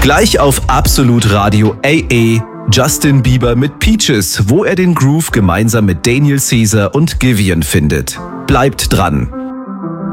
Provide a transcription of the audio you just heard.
Gleich auf Absolut Radio AA Justin Bieber mit Peaches, wo er den Groove gemeinsam mit Daniel Caesar und Giveon findet. Bleibt dran!